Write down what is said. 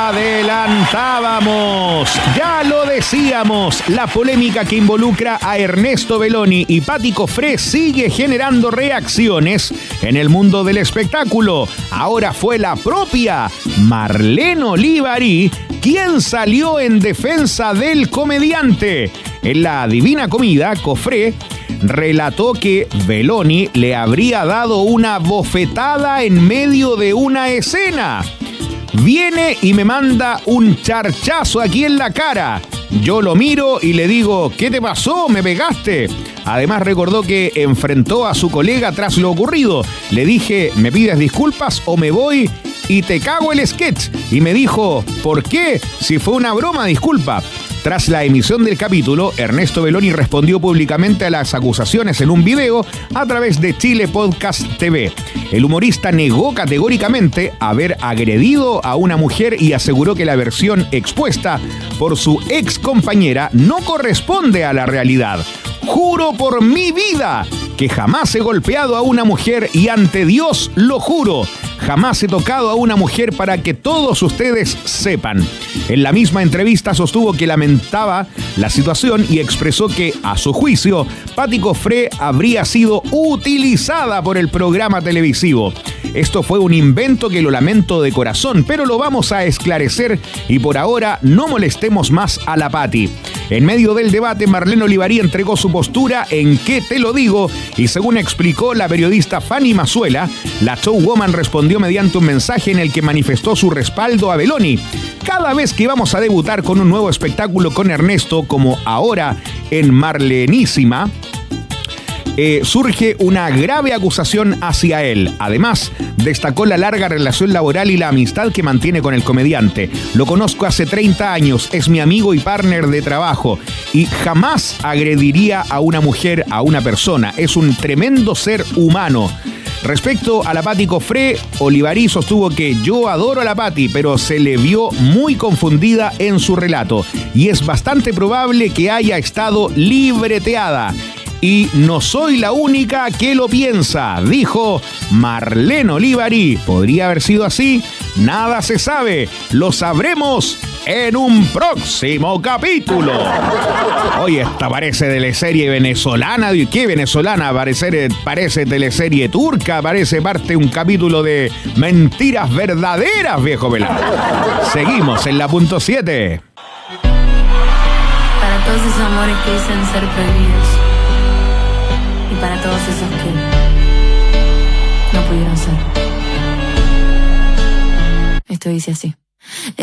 adelantábamos, ya lo decíamos, la polémica que involucra a Ernesto Belloni y Patty Cofré sigue generando reacciones en el mundo del espectáculo. Ahora fue la propia Marlene Olivarí quien salió en defensa del comediante. En la Divina Comida, Cofré relató que Belloni le habría dado una bofetada en medio de una escena. Viene y me manda un charchazo aquí en la cara. Yo lo miro y le digo, ¿qué te pasó? ¿Me pegaste? Además recordó que enfrentó a su colega tras lo ocurrido. Le dije, ¿me pides disculpas o me voy y te cago el sketch? Y me dijo, ¿por qué? Si fue una broma, disculpa. Tras la emisión del capítulo, Ernesto Belloni respondió públicamente a las acusaciones en un video a través de Chile Podcast TV. El humorista negó categóricamente haber agredido a una mujer y aseguró que la versión expuesta por su ex compañera no corresponde a la realidad. Juro por mi vida que jamás he golpeado a una mujer y ante Dios lo juro. Jamás he tocado a una mujer para que todos ustedes sepan. En la misma entrevista sostuvo que lamentaba la situación y expresó que, a su juicio, Patty Cofré habría sido utilizada por el programa televisivo. Esto fue un invento que lo lamento de corazón, pero lo vamos a esclarecer y por ahora no molestemos más a la Patty. En medio del debate, Marlene Olivarí entregó su postura en ¿Qué te lo digo? Y según explicó la periodista Fanny Mazuela, la showwoman respondió mediante un mensaje en el que manifestó su respaldo a Belloni. Cada vez que vamos a debutar con un nuevo espectáculo con Ernesto, como ahora en Marlenísima, surge una grave acusación hacia él. Además, destacó la larga relación laboral y la amistad que mantiene con el comediante. Lo conozco hace 30 años, es mi amigo y partner de trabajo y jamás agrediría a una mujer, a una persona. Es un tremendo ser humano. Respecto a la Patty Cofré, Olivarí sostuvo que yo adoro a la Patty, pero se le vio muy confundida en su relato y es bastante probable que haya estado libreteada. Y no soy la única que lo piensa, dijo Marlene Olivarí. ¿Podría haber sido así? Nada se sabe. Lo sabremos en un próximo capítulo. Oye, esta parece teleserie venezolana. ¿Qué venezolana? Parece teleserie turca. Parece parte de un capítulo de Mentiras Verdaderas, viejo pelado. Seguimos en la punto 7. Para todos esos amores que dicen ser prohibidos. Y para todos esos que no pudieron ser. Esto dice así.